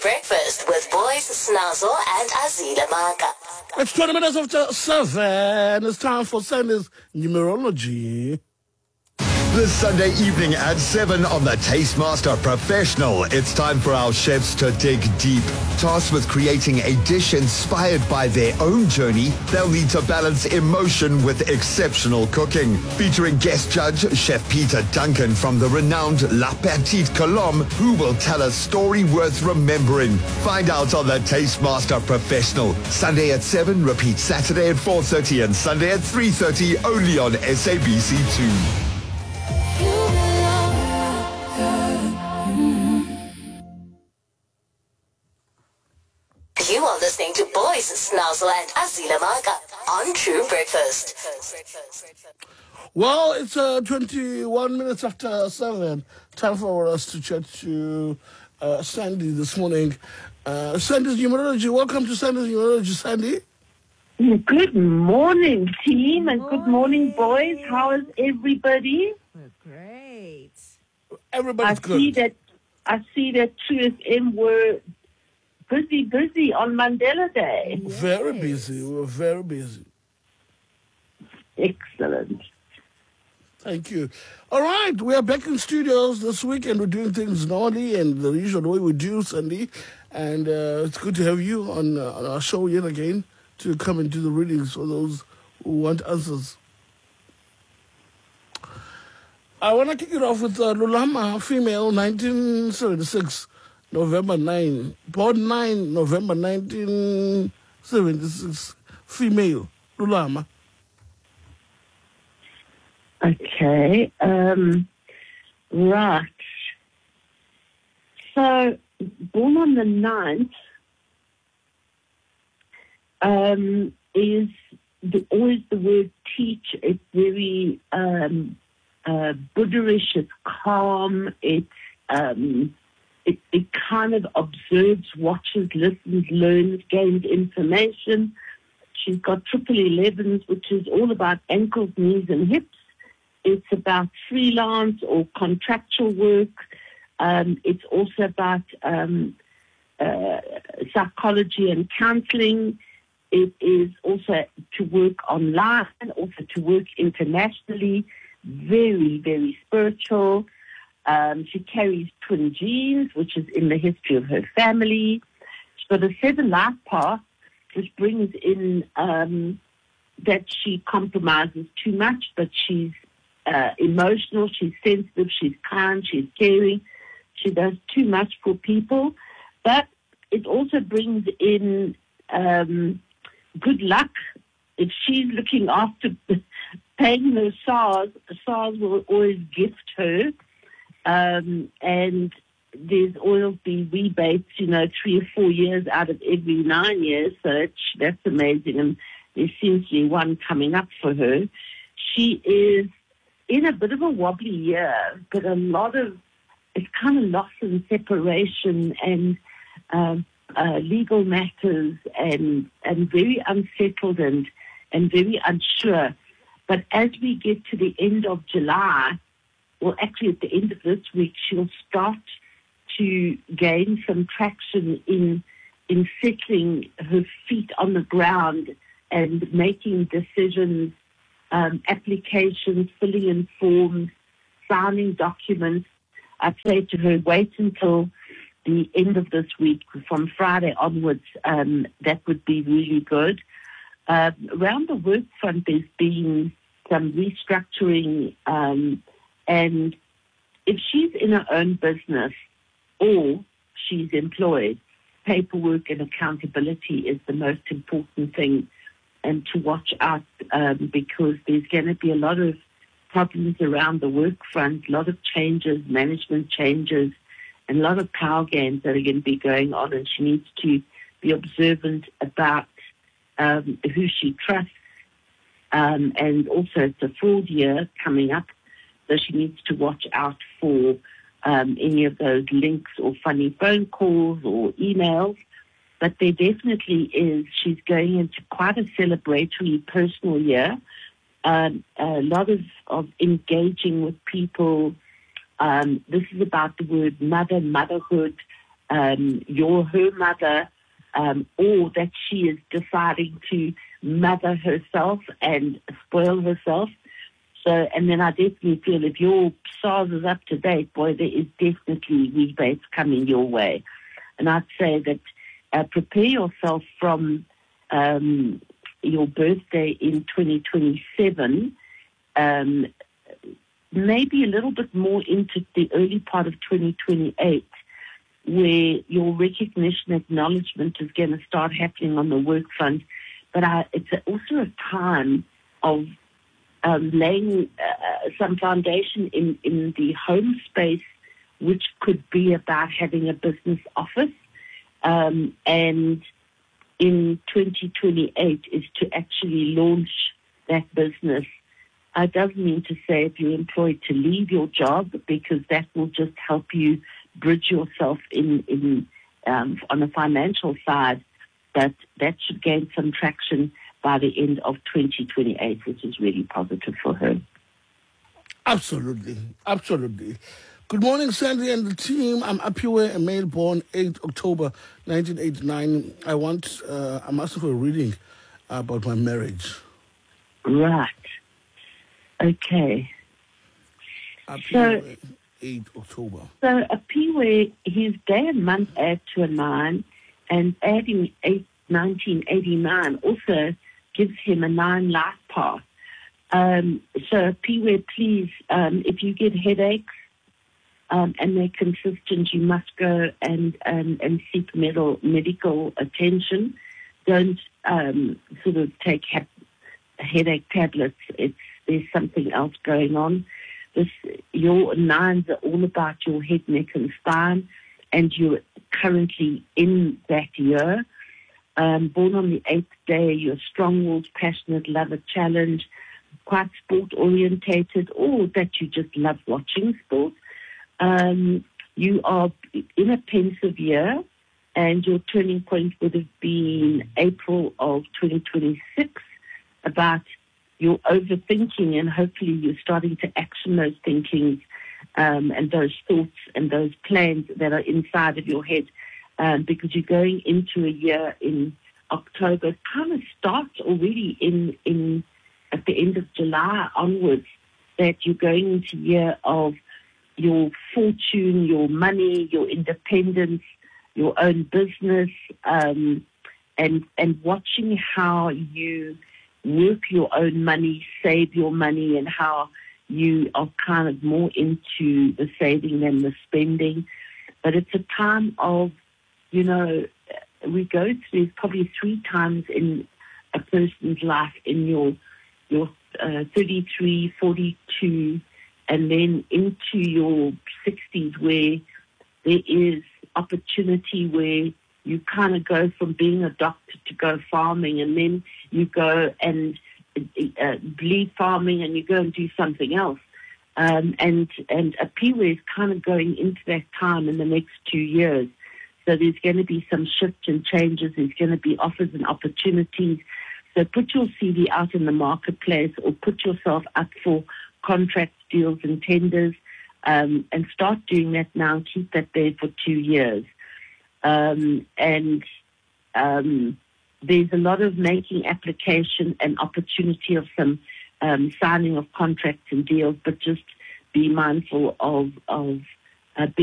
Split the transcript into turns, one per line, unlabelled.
Breakfast with Boys Snazo and Azila Maka.
It's 20 minutes after 7. It's time for Sunday's numerology.
This Sunday evening at 7 on the Tastemaster Professional, it's time for our chefs to dig deep. Tasked with creating a dish inspired by their own journey, they'll need to balance emotion with exceptional cooking. Featuring guest judge Chef Peter Duncan from the renowned La Petite Colombe, who will tell a story worth remembering. Find out on the Tastemaster Professional. Sunday at 7, repeat Saturday at 4:30 and Sunday at 3:30 only on SABC2.
You are listening to Boys Snazo and Azila Maka on True Breakfast.
Well, it's 21 minutes after 7. Time for us to chat to Sandy this morning. Sandy's numerology. Welcome to Sandy's numerology, Sandy.
Good morning, team, and good morning, boys. How is everybody?
We're great.
Everybody's good.
I see that True FM were busy on Mandela Day.
Yes.
Very busy. We were very busy.
Excellent.
Thank you. All right, we are back in studios this week, and we're doing things normally and the usual way we do, Sandy. And it's good to have you on our show yet again to come and do the readings for those who want answers. I want to kick it off with Lulama, female, 1976, November 9. Born 9 November 1976, female, Lulama.
Okay. Right. So, born on the 9th is always the word teach. It's very Buddhist. It's calm. It kind of observes, watches, listens, learns, gains information. She's got 1111s, which is all about ankles, knees, and hips. It's about freelance or contractual work. It's also about psychology and counseling. It is also to work online, also to work internationally. Very, very spiritual. She carries twin genes, which is in the history of her family. She's got a 7 life path, which brings in that she compromises too much, but she's emotional, she's sensitive, she's kind, she's caring. She does too much for people. But it also brings in good luck. If she's looking after paying her SARS will always gift her. And there's always be rebates, 3 or 4 years out of every 9 years. So that's amazing. And there seems to be one coming up for her. She is in a bit of a wobbly year, but it's kind of loss and separation and legal matters and very unsettled and very unsure. But as we get to the end of July, well, actually at the end of this week, she'll start to gain some traction in settling her feet on the ground and making decisions, applications, filling in forms, signing documents. I'd say to her, wait until the end of this week, from Friday onwards. That would be really good. Around the work front, there's been some restructuring, and if she's in her own business or she's employed, paperwork and accountability is the most important thing, and to watch out because there's going to be a lot of problems around the work front, a lot of changes, management changes, and a lot of power games that are going to be going on, and she needs to be observant about who she trusts. And also it's a fraud year coming up, so she needs to watch out for any of those links or funny phone calls or emails. But there definitely is, she's going into quite a celebratory personal year, a lot of engaging with people. This is about the word motherhood, you're her mother, or that she is deciding to mother herself and spoil herself. So, and then I definitely feel if your SARS is up to date, boy, there is definitely rebates coming your way. And I'd say that prepare yourself from your birthday in 2027, maybe a little bit more into the early part of 2028, where your recognition, acknowledgement is going to start happening on the work front. But it's also a time of laying some foundation in the home space, which could be about having a business office. And in 2028 is to actually launch that business. It doesn't mean to say if you're employed to leave your job, because that will just help you bridge yourself in on a financial side, but that should gain some traction by the end of 2028, which is really positive for her.
Absolutely. Absolutely. Good morning, Sandy and the team. I'm Apiwe, a male born 8 October 1989. I'm asking for a reading about my marriage.
Right. Okay.
Apiwe, 8 October.
So Apiwe, his day and month add to a 9, and adding 1989 also gives him a 9 life path. So Apiwe, please, if you get headaches and they're consistent, you must go and seek medical attention. Don't sort of take headache tablets. There's something else going on. Your 9s are all about your head, neck, and spine, and you're currently in that year. Born on the 8th day, you're strong-willed, passionate, love a challenge, quite sport-orientated, or that you just love watching sport. You are in a pensive year, and your turning point would have been April of 2026, about your overthinking, and hopefully you're starting to action those thinkings and those thoughts and those plans that are inside of your head, because you're going into a year in October. It kind of starts already in at the end of July onwards, that you're going into a year of your fortune, your money, your independence, your own business, and watching how you work your own money, save your money, and how you are kind of more into the saving than the spending. But it's a time of, we go through probably 3 times in a person's life, in your 33, 42, and then into your 60s, where there is opportunity, where you kind of go from being a doctor to go farming, and then you go and leave farming and you go and do something else. And Apiwe is kind of going into that time in the next 2 years. So there's going to be some shifts and changes. There's going to be offers and opportunities. So put your CV out in the marketplace, or put yourself up for contract deals and tenders, and start doing that now and keep that there for 2 years. There's a lot of making application and opportunity of some signing of contracts and deals, but just be mindful of